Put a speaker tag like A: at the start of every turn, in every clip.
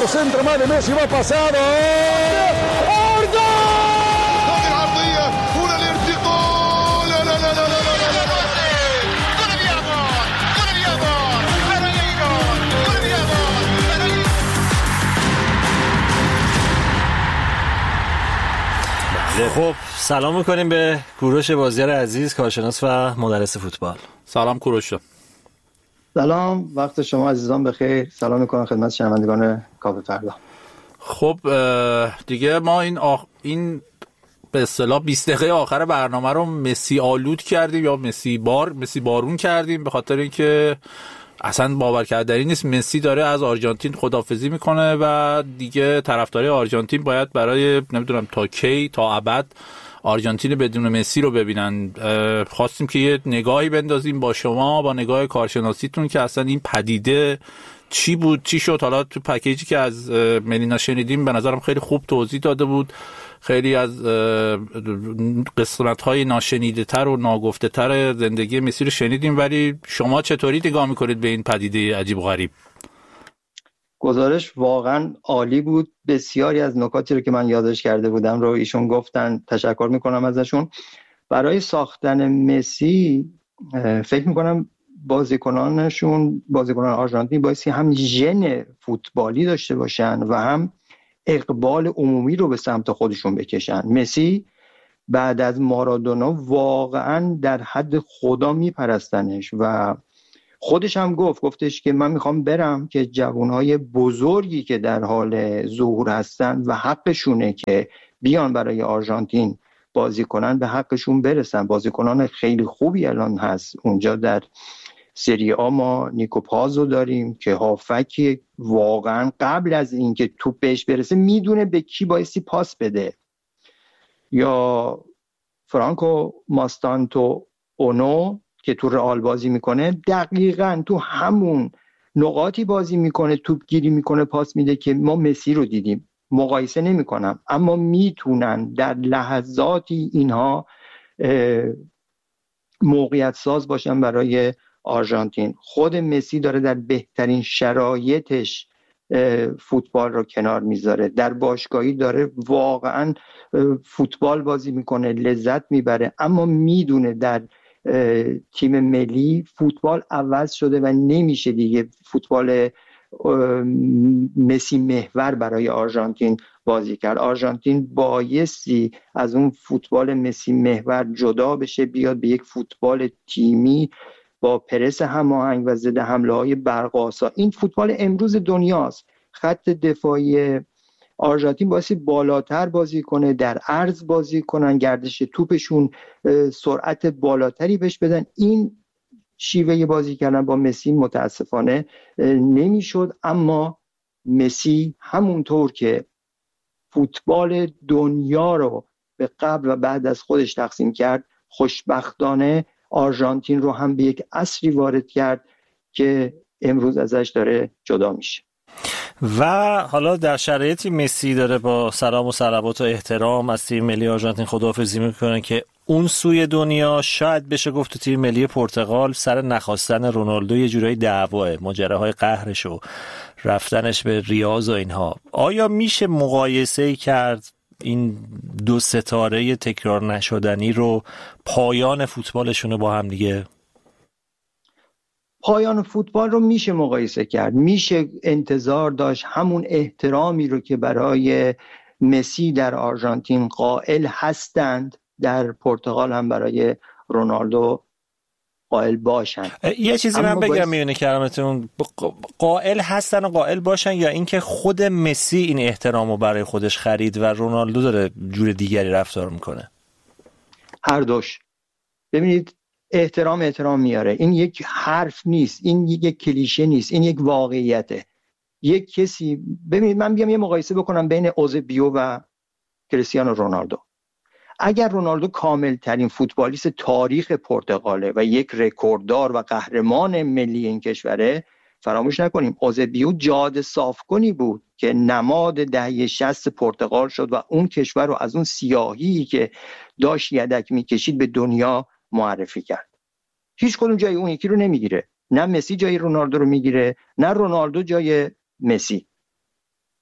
A: otro centro más de Messi, va pasado. ¡Arda!
B: خب سلام میکنیم به کوروش بازیگر عزیز، کارشناس و مدرس فوتبال.
C: سلام کوروش.
D: سلام، وقت شما عزیزان بخیر. سلام میکنم خدمت شنوندگان کافه فردا.
C: خب دیگه ما این به اصطلاح 20 دقیقه آخر برنامه رو مسی آلود کردیم یا مسی بارون کردیم، به خاطر اینکه اصلا باور کردنی نیست مسی داره از آرژانتین خداحافظی میکنه و دیگه طرفدارای آرژانتین باید برای نمیدونم تا کی تا ابد آرژانتین بدون مسی رو ببینن. خواستیم که یه نگاهی بندازیم با شما، با نگاه کارشناسیتون، که اصلا این پدیده چی بود، چی شد. حالا تو پکیجی که از ملینا شنیدیم به نظرم خیلی خوب توضیح داده بود، خیلی از قسمت‌های ناشنیده تر و ناگفته تر زندگی مسی رو شنیدیم، ولی شما چطوری نگاه می‌کنید به این پدیده عجیب و غریب؟
D: گزارش واقعا عالی بود. بسیاری از نکاتی رو که من یادداشت کرده بودم رو ایشون گفتن، تشکر میکنم ازشون. برای ساختن مسی فکر میکنم بازیکنان آرژانتین بایستی هم ژن فوتبالی داشته باشن و هم اقبال عمومی رو به سمت خودشون بکشن. مسی بعد از مارادونا واقعا در حد خدا میپرستنش و خودش هم گفتش که من میخوام برم که جوانهای بزرگی که در حال ظهور هستن و حقشونه که بیان برای آرژانتین بازی کنن به حقشون برسن. بازیکنان خیلی خوبی الان هست اونجا. در سری آ ما نیکو پازو داریم که هافکی واقعا قبل از اینکه توپ بهش برسه میدونه به کی بایستی پاس بده. یا فرانکو ماستانتو اونو که تو رئال بازی میکنه، دقیقاً تو همون نقاطی بازی میکنه، توپ گیری میکنه، پاس میده که ما مسی رو دیدیم. مقایسه نمیکنم، اما میتونن در لحظاتی اینها موقعیت ساز باشن برای آرژانتین. خود مسی داره در بهترین شرایطش فوتبال رو کنار میذاره، در باشگاهی داره واقعا فوتبال بازی میکنه، لذت میبره، اما میدونه در تیم ملی فوتبال عوض شده و نمیشه دیگه فوتبال مسی محور برای آرژانتین بازی کرد. آرژانتین بایستی از اون فوتبال مسی محور جدا بشه، بیاد به یک فوتبال تیمی با پرس هماهنگ و ضد حمله های برق‌آسا. این فوتبال امروز دنیاست. خط دفاعی آرژانتین باعث بالاتر بازی کنه، در عرض بازی کنن، گردش توپشون سرعت بالاتری بهش بدن. این شیوه بازی کردن با مسی متاسفانه نمیشد. اما مسی همونطور که فوتبال دنیا رو به قبل و بعد از خودش تقسیم کرد، خوشبختانه آرژانتین رو هم به یک عصری وارد کرد که امروز ازش داره جدا میشه.
B: و حالا در شرایطی مسی داره با سلام و صلوات و احترام از تیم ملی آرژانتین خداحافظی میکنه که اون سوی دنیا شاید بشه گفت تیم ملی پرتغال سر نخواستن رونالدو یه جورایی دعواه، ماجراهای قهرش و رفتنش به ریاض و اینها. آیا میشه مقایسه کرد این دو ستاره تکرار نشدنی رو، پایان فوتبالشون رو با هم دیگه؟
D: پایان فوتبال رو میشه مقایسه کرد، میشه انتظار داشت همون احترامی رو که برای مسی در آرژانتین قائل هستند در پرتغال هم برای رونالدو قائل باشن.
B: یه چیزی من بگم میونه کلامتون، قائل هستن و قائل باشن، یا اینکه خود مسی این احترام رو برای خودش خرید و رونالدو داره جور دیگری رفتار میکنه؟
D: هر دوش. ببینید احترام میاره. این یک حرف نیست، این یک کلیشه نیست، این یک واقعیته. یک کسی، ببینید من بیام یه مقایسه بکنم بین اوزبیو و کریستیانو رونالدو. اگر رونالدو کامل ترین فوتبالیست تاریخ پرتغاله و یک رکورددار و قهرمان ملی این کشوره، فراموش نکنیم اوزبیو جاده صافکنی بود که نماد دهه 60 پرتغال شد و اون کشور رو از اون سیاهی که داشت یدک میکشید به دنیا معرفی کرد. هیچ کدوم جای اون یکی رو نمیگیره. نه مسی جای رونالدو رو میگیره، نه رونالدو جای مسی.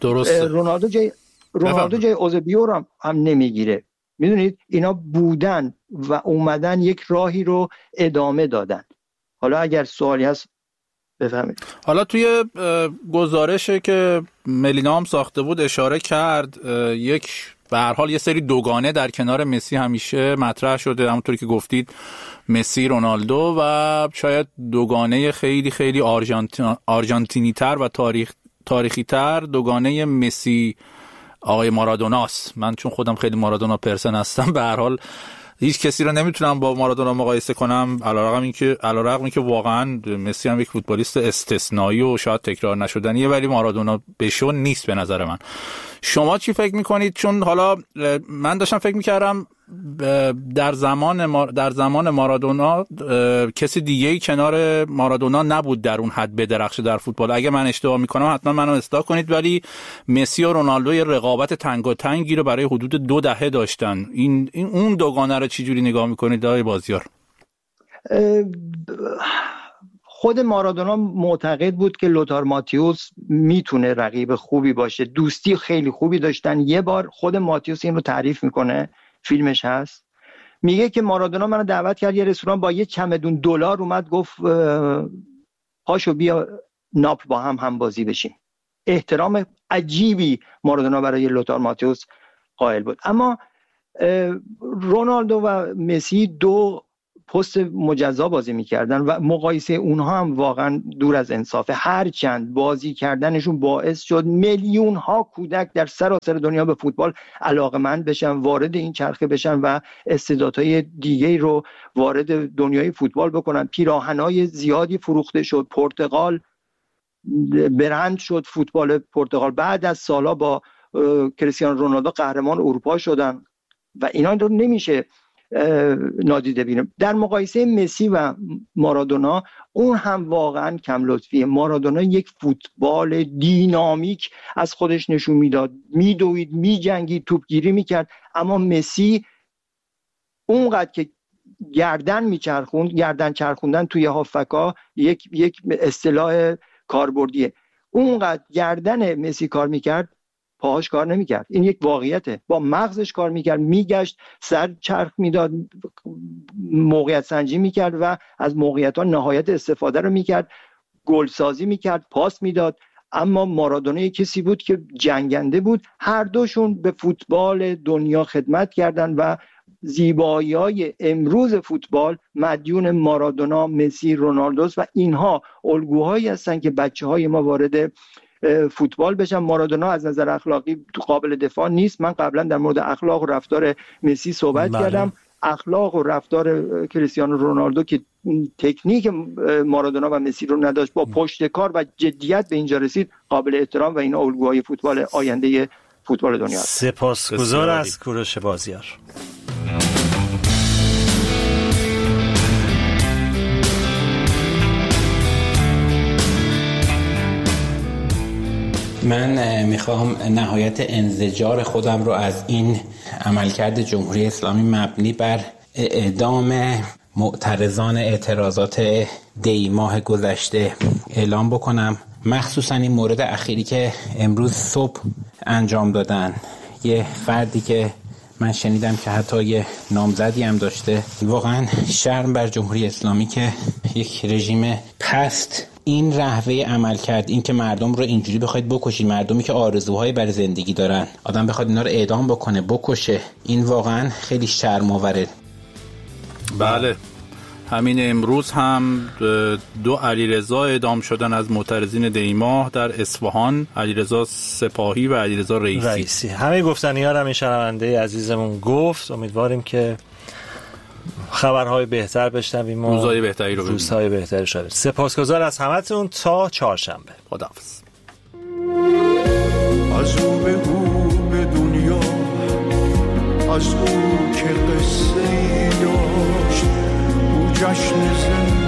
C: درسته.
D: رونالدو جای اوزبیو هم نمیگیره. میدونید اینا بودن و اومدن یک راهی رو ادامه دادن. حالا اگر سوالی هست بفهمید.
C: حالا توی گزارشی که ملینا هم ساخته بود اشاره کرد یک به هر حال یه سری دوگانه در کنار مسی همیشه مطرح شده، همونطوری که گفتید مسی رونالدو، و شاید دوگانه خیلی خیلی آرژانتینی تر و تاریخی تر دوگانه مسی آقای مارادوناست. من چون خودم خیلی مارادونا پرسن هستم به هر حال هیچ کسی رو نمیتونم با مارادونا مقایسه کنم، علیرغم اینکه واقعا مسی هم یک فوتبالیست استثنایی و شاید تکرار نشدنیه، ولی مارادونا بشو نیست به نظر من. شما چی فکر میکنید؟ چون حالا من داشتم فکر میکردم در زمان مارادونا کسی دیگه‌ای کنار مارادونا نبود در اون حد بدرخشه در فوتبال. اگه من اشتباه میکنم حتما منو اصلاح کنید، ولی مسی و رونالدو یه رقابت تنگاتنگی رو برای حدود 2 دهه داشتن. این اون دوگانه رو چجوری نگاه میکنید آقای بازیار؟
D: خود مارادونا معتقد بود که لوتار ماتیوس میتونه رقیب خوبی باشه، دوستی خیلی خوبی داشتن. یه بار خود ماتیوس این رو تعریف میکنه، فیلمش هست، میگه که مارادونا منو دعوت کرد یه رستوران، با یه چمدون دلار اومد گفت پاشو بیا ناپل با هم بازی بشیم. احترام عجیبی مارادونا برای لوتار ماتیوس قائل بود. اما رونالدو و مسی 2 پست مجزا بازی میکردن و مقایسه اونها هم واقعا دور از انصافه. هرچند بازی کردنشون باعث شد میلیون ها کودک در سراسر دنیا به فوتبال علاقمند بشن، وارد این چرخه بشن و استعدادهای دیگه رو وارد دنیای فوتبال بکنن. پیراهنای زیادی فروخته شد، پرتغال برند شد، فوتبال پرتغال بعد از سالا با کریستیانو رونالدو قهرمان اروپا شدن و اینا رو نمیشه نادیده بینیم. در مقایسه مسی و مارادونا اون هم واقعا کم لطفیه. مارادونا یک فوتبال دینامیک از خودش نشون میداد، میدوید، میجنگید، توپگیری میکرد. اما مسی اونقدر که گردن چرخوندن توی هافکا یک اصطلاح کاربردیه، اونقدر گردن مسی کار میکرد پاهاش کار نمیکرد. این یک واقعیته. با مغزش کار میکرد، میگشت، سر چرخ میداد، موقعیت سنجی میکرد و از موقعیت ها نهایت استفاده رو میکرد، گل سازی میکرد، پاس میداد. اما مارادونا کسی بود که جنگنده بود. هر دوشون به فوتبال دنیا خدمت کردند و زیبایی‌های امروز فوتبال مدیون مارادونا، مسی، رونالدوست و اینها الگوهایی هستن که بچه‌های ما وارد فوتبال بشن. مارادونا از نظر اخلاقی قابل دفاع نیست. من قبلا در مورد اخلاق و رفتار مسی صحبت کردم. اخلاق و رفتار کریستیانو رونالدو که تکنیک مارادونا و مسی رو نداشت، با پشتکار و جدیت به اینجا رسید، قابل احترام و این الگوهای فوتبال آینده فوتبال دنیا است.
B: سپاسگزار از کوروش بازیار.
E: من میخوام نهایت انزجار خودم رو از این عملکرد جمهوری اسلامی مبنی بر اعدام معترضان اعتراضات دی ماه گذشته اعلام بکنم. مخصوصا این مورد اخیری که امروز صبح انجام دادن. یه فردی که من شنیدم که حتی یه نامزدی هم داشته. واقعا شرم بر جمهوری اسلامی که یک رژیم پست این رهبه عمل کرد، این که مردم رو اینجوری بخواید بکشید، مردمی که آرزوهای برای زندگی دارن، آدم بخواد اینا رو اعدام بکنه، بکشه، این واقعا خیلی شرم‌آوره.
C: بله، همین امروز هم 2 علیرضا اعدام شدن از معترضین دیماه در اصفهان، علیرضا سپاهی و علیرضا رئیسی.
B: همه گفتنی‌ها رو همین شنونده عزیزمون گفت. امیدواریم که خبرهای بهتر بشنویم و
C: روزهای بهتری رو ببینیم.
B: روزهای بهتری شده. سپاسگزار از همتون. تا چهارشنبه.
C: خداحافظ.
F: از او به دنیا، از او که قصه داشت، او جشن